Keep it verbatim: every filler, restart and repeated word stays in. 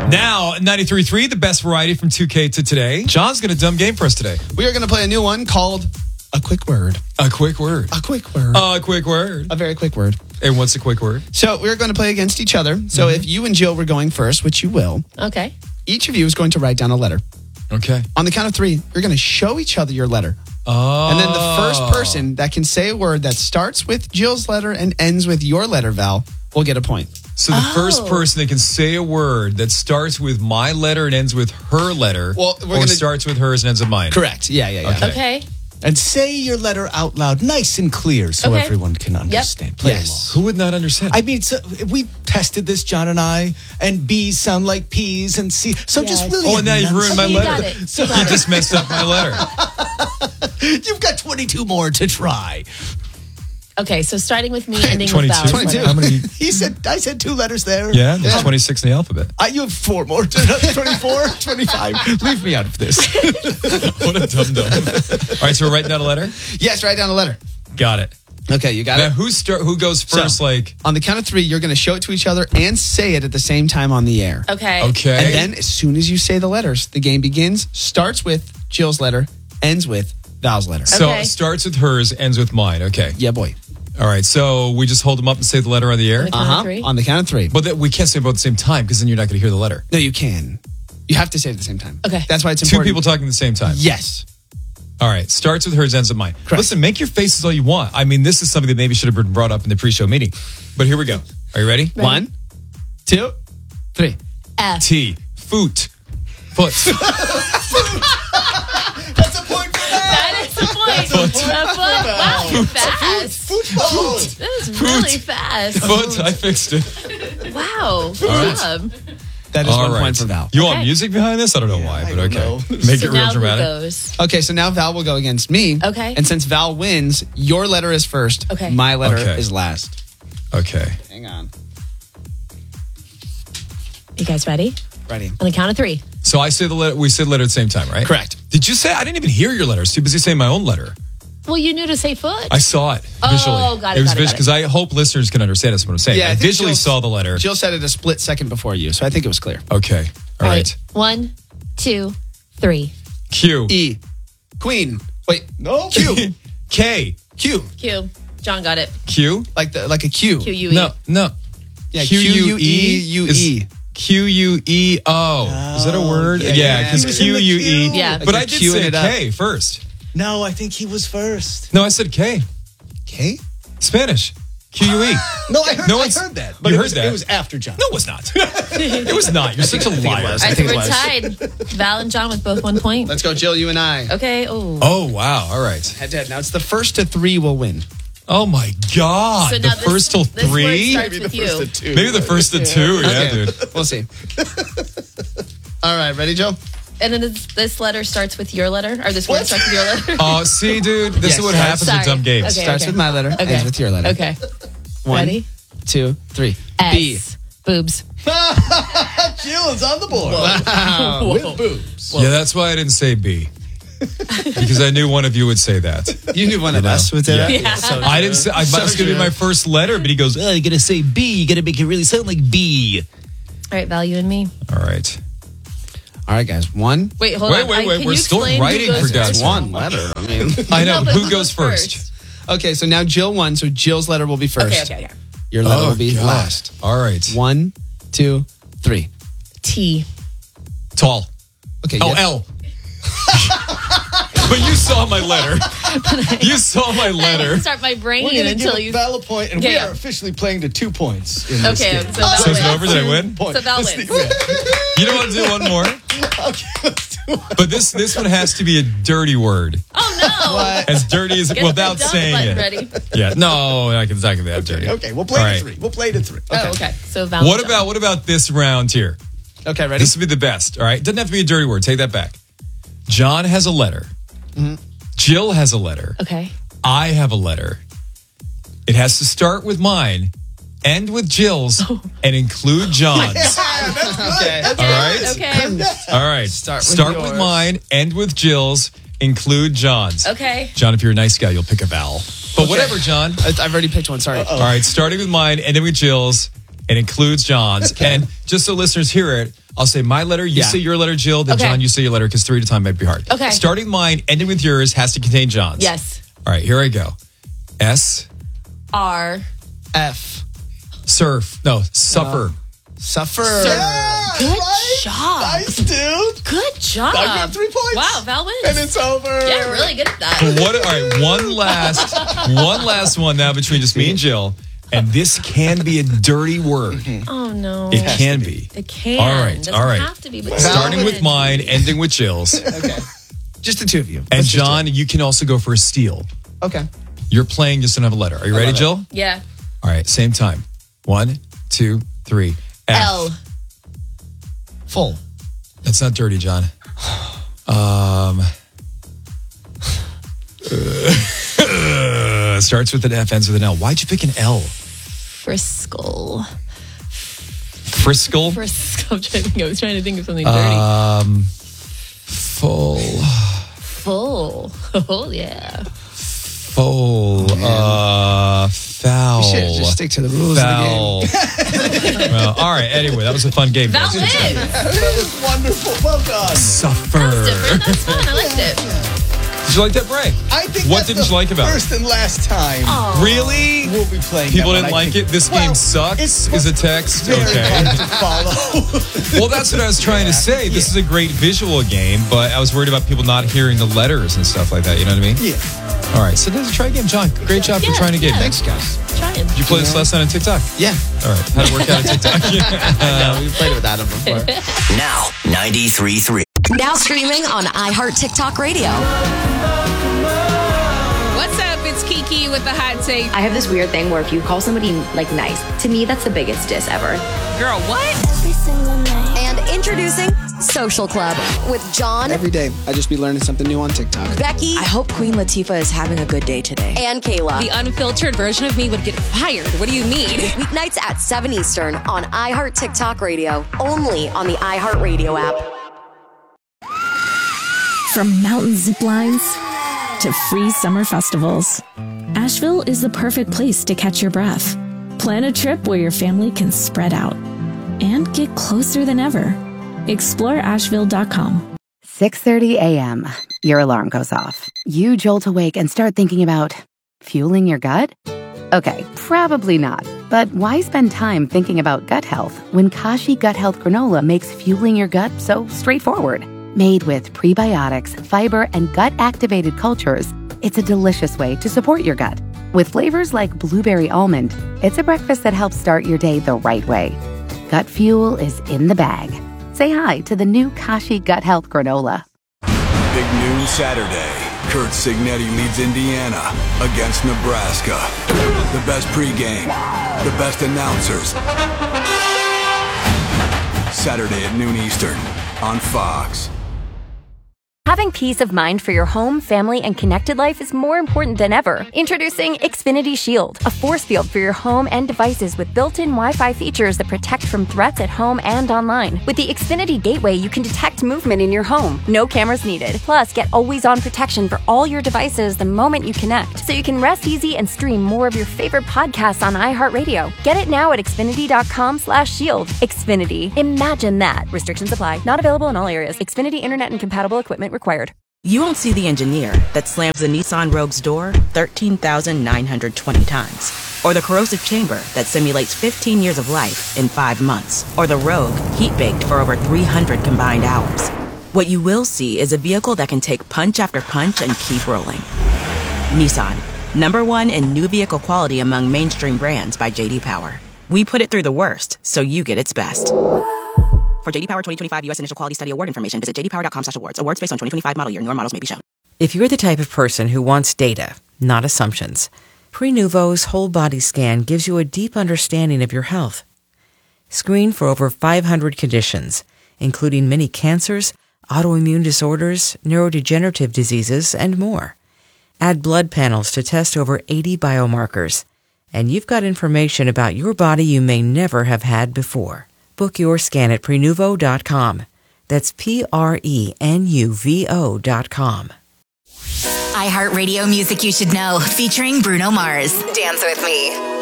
Now, ninety-three point three, the best variety from two K to today. John's got a dumb game for us today. We are going to play a new one called A Quick Word. A quick word. A quick word. A quick word. A very quick word. And what's a quick word? So we're going to play against each other. So Mm-hmm. if you and Jill were going first, which you will, Okay. each of you is going to write down a letter. Okay. On the count of three, you're going to show each other your letter. Oh. And then the first person that can say a word that starts with Jill's letter and ends with your letter, Val, will get a point. So the Oh. first person that can say a word that starts with my letter and ends with her letter, Well, we're or gonna- starts with hers and ends with mine. Correct. Yeah, yeah, yeah. Okay. Okay. And say your letter out loud, nice and clear, so Okay. everyone can understand. Play Yes. Who would not understand? along. I mean, so we tested this, John and I, and B's sound like P's, and C. So just Yes. really. Oh, and now you've ruined my Okay, you letter. got it. So You got You it. just messed up my letter. you've got twenty-two more to try. Okay, so starting with me, ending with twenty-two. Val's twenty-two. letter. How many? He said, I said two letters there. Yeah, there's twenty-six in the alphabet. Uh, you have four more. twenty-four, twenty-five. Leave me out of this. What a dum dum. All right, so we're writing down a letter. Yes, write down a letter. Got it. Okay, you got Now, it. who start? Who goes first? So- like, On the count of three, you're going to show it to each other and say it at the same time on the air. Okay. okay, And then as soon as you say the letters, the game begins, starts with Jill's letter, ends with Val's letter. so Okay. it starts with hers, ends with mine. Okay. Yeah, boy. All right. So we just hold them up and say the letter on the air. On the count Uh-huh. of three. On the count of three. But that we can't say them both at the same time because then you're not going to hear the letter. No, you can. You have to say it at the same time. Okay. That's why it's Two important. people talking at the same time. Yes. All right. Starts with hers, ends with mine. Correct. Listen, make your faces all you want. I mean, this is something that maybe should have been brought up in the pre-show meeting. But here we go. Are you ready? Ready. One, two, three. F. T. Foot. Foot. That's a point for that. That is the point. A foot. Wow, you're fast. Football. That was really fast. Foot. I fixed it. Wow. Good right. job. That is All one right. point for Val. You want Okay. music behind this? I don't know why, I but don't okay. know. Make So it real now who dramatic. goes? Okay, so now Val will go against me. Okay. And since Val wins, your letter is first. Okay. My letter Okay. is last. Okay. Hang on. You guys ready? Ready. On the count of three. So I say the letter. We said letter at the same time, right? Correct. Did you say? I didn't even hear your letter. I was too busy saying my own letter. Well, you knew to say foot. I saw it Oh, visually. got it, was got it, got it. because I hope listeners can understand that's what I'm saying. Yeah, I I think visually Jill- saw the letter. Jill said it a split second before you, so I think it was clear. Okay. All right. One, two, three. Q. E. Queen. Wait. No. Q. K. Q. Q. John got it. Q. Like the like a Q. Q U E. No. No. Yeah, Q U E U is- E. Q U E O. Is that a word? yeah, Yeah, yeah. because He was in Q the U E. queue. Yeah. But Like I you're did queuing say it up. K first. No, I think he was first. No, I said K. K? Spanish. Q U E. No, I heard, No, I it's- heard that. you But it heard was, that. It was after John. No, it was not. It was not. You're such a liar. All was. right, so think it we're was. tied. Val and John with both one point. Let's go, Jill, you and I. Okay. Oh. Oh, wow. All right. Head to head. Now it's the first to three will win. Oh, my God. So the now this- first till this word three? starts with you. two. Maybe the first to two. Yeah, Okay. dude. We'll see. All right, ready, Joe? And then this, this letter starts with your letter, or this word What? starts with your letter. Oh, see, dude, this Yes. is what happens Sorry. with dumb games. Okay. Starts with my letter, Okay. ends with your letter. Okay. One, Ready? two, three. S. B. Boobs. Jill is on the board. Whoa. With boobs. Yeah, that's why I didn't say B. Because I knew one of you would say that. You knew one of know. us would say Yeah. that? Yeah. So I didn't say, I thought it was going to be my first letter, but he goes, Oh, you gotta say B. You gotta make it really sound like B. All right, Value and me. all right. All right, guys. One. Wait, hold Wait, on. wait, I- wait, can we're you still explain who writing goes for God's first? sake. One letter. I mean. I know. No, but who who goes goes first? Okay, so now Jill won, so Jill's letter will be first. Okay, okay, okay. Your letter Oh, will be God. last. All right. One, two, three. T. Tall. Okay. Oh, yeah. L. But you saw my letter. You saw my I letter. didn't start my brain We're gonna until give you. Val a point, and we Okay. are officially playing to two points in this Okay, game. so Val So is it wins. over? Did I win? Point. So Val This wins. thing- You don't want to do one more? Okay, let's do one. But this this one has to be a dirty word. Oh no! As dirty as Get without the dumb saying button it. ready. Yeah. No, I can I can be that dirty. Okay, we'll play All to right. three. We'll play to three. Oh, okay. So Val. What and about John. what about this round here? Okay, ready? This would be the best. All right. Doesn't have to be a dirty word. Take that back. John has a letter. Jill has a letter. Okay. I have a letter. It has to start with mine, end with Jill's, and include John's. Okay. All right. Okay. All right. Start with Start with yours. mine, end with Jill's, include John's. Okay. John, if you're a nice guy, you'll pick a vowel. But whatever, John. I- I've already picked one. Sorry. All right, starting with mine, ending with Jill's, and includes John's. And just so listeners hear it, I'll say my letter. You Yeah. say your letter, Jill. Then Okay. John, you say your letter because three at a time might be hard. Okay. Starting mine, ending with yours has to contain John's. Yes. All right, here I go. S. R. F. Surf. No, suffer. Suffer. Good job. Nice, dude. Good job. I got three points. Wow, Val wins. And it's over. Yeah, really good at that. What? All right, one last, one last one now between just me and Jill, and this can be a dirty word. Oh, no. It can be. It can. All right, Doesn't all right. have to be. But Starting Val with wins. mine, ending with Jill's, Okay. Just the two of you. and Let's just do John, you can also go for a steal. it. Okay. You're playing just another letter. Are you ready, love it. Jill? Yeah. All right, same time. One, two, three. F. L. Full. That's not dirty, John. Um, uh, starts with an F, ends with an L. Why'd you pick an L? Friskel. Friskel? Friskel. I'm trying to think. I was trying to think of something Um, full. Full. Oh, yeah. Full. Uh, foul. We should just stick to the rules Foul. of the game. Well, all right. Anyway, that was a fun game. Val guys. wins. That was wonderful. Well done. Suffer. Different. That's fun. I liked it. Did you like that, Bray? I think What that's didn't the you like about it? first and last time Oh. Really? we'll be playing. People that one. didn't I like think- it? This Well, game sucks? it Is a was text? very Okay. hard to follow. Well, that's what I was trying to say. This is a great visual game, but I was worried about people not hearing the letters and stuff like that. You know what I mean? Yeah. All right. So let's try a game. John, great job Yeah, for trying to game. yeah. Thanks. Thanks, guys. Trying. Did you play this last night on TikTok? Yeah. All right. How'd it work out on TikTok? Uh, we played with Adam before. Now, ninety-three point three. Now streaming on iHeart TikTok Radio. What's up? It's Kiki with the hot take. I have this weird thing where if you call somebody like nice, to me that's the biggest diss ever. Girl, what? And introducing Social Club with John, Every day, I just be learning something new on TikTok. Becky, I hope Queen Latifah is having a good day today. and Kayla. The unfiltered version of me would get fired. What do you mean? Weeknights at seven Eastern on iHeart TikTok Radio, only on the iHeart Radio app. From mountain zip lines to free summer festivals, Asheville is the perfect place to catch your breath. Plan a trip where your family can spread out and get closer than ever. explore asheville dot com. six thirty a.m. Your alarm goes off. You jolt awake and start thinking about fueling your gut? Okay, probably not. But why spend time thinking about gut health when Kashi Gut Health Granola makes fueling your gut so straightforward? Made with prebiotics, fiber, and gut-activated cultures, it's a delicious way to support your gut. With flavors like blueberry almond, it's a breakfast that helps start your day the right way. Gut fuel is in the bag. Say hi to the new Kashi Gut Health Granola. Big noon Saturday. Kurt Signetti leads Indiana against Nebraska. The best pregame, the best announcers. Saturday at noon Eastern on Fox. Having peace of mind for your home, family, and connected life is more important than ever. Introducing Xfinity Shield, a force field for your home and devices with built-in Wi-Fi features that protect from threats at home and online. With the Xfinity Gateway, you can detect movement in your home. No cameras needed. Plus, get always-on protection for all your devices the moment you connect, so you can rest easy and stream more of your favorite podcasts on iHeartRadio. Get it now at xfinity.com slash shield. Xfinity. Imagine that. Restrictions apply. Not available in all areas. Xfinity Internet and compatible equipment required. You won't see the engineer that slams the Nissan Rogue's door thirteen thousand nine hundred twenty times. Or the corrosive chamber that simulates fifteen years of life in five months. Or the Rogue heat-baked for over three hundred combined hours. What you will see is a vehicle that can take punch after punch and keep rolling. Nissan, number one in new vehicle quality among mainstream brands by J D Power. We put it through the worst, so you get its best. For J D Power twenty twenty-five U S Initial Quality Study Award information, visit j d power dot com slash awards. Awards based on twenty twenty-five model year. Newer models may be shown. If you're the type of person who wants data, not assumptions, Prenuvo's whole body scan gives you a deep understanding of your health. Screen for over five hundred conditions, including many cancers, autoimmune disorders, neurodegenerative diseases, and more. Add blood panels to test over eighty biomarkers, and you've got information about your body you may never have had before. Book your scan at prenuvo dot com. That's P R E N U V O dot com. iHeartRadio Music You Should Know, featuring Bruno Mars. Dance with me.